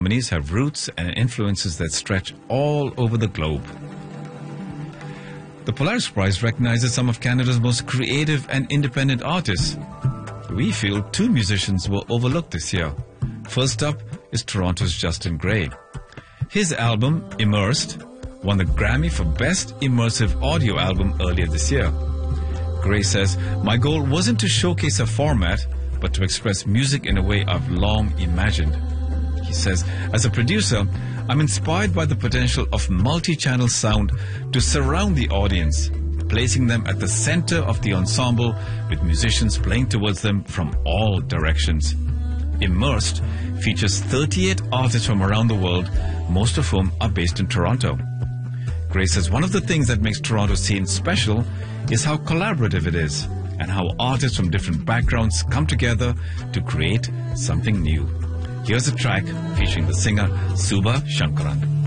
harmonies have roots and influences that stretch all over the globe. The Polaris Prize recognizes some of Canada's most creative and independent artists. We feel two musicians were overlooked this year. First up is Toronto's Justin Gray. His album, Immersed, won the Grammy for Best Immersive Audio Album earlier this year. Gray says, "My goal wasn't to showcase a format, but to express music in a way I've long imagined." He says, "As a producer, I'm inspired by the potential of multi-channel sound to surround the audience, placing them at the center of the ensemble with musicians playing towards them from all directions." Immersed features 38 artists from around the world, most of whom are based in Toronto. Gray says one of the things that makes Toronto scene special is how collaborative it is and how artists from different backgrounds come together to create something new. Here's a track featuring the singer Subha Shankaran.